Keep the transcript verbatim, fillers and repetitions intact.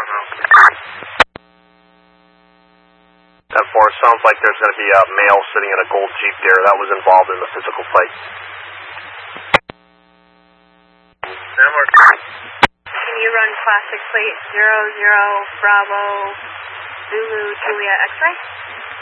ten four, sounds like there's going to be a male sitting in a gold Jeep there that was involved in the physical fight. Can you run classic plate zero zero Bravo Zulu Julia X-ray?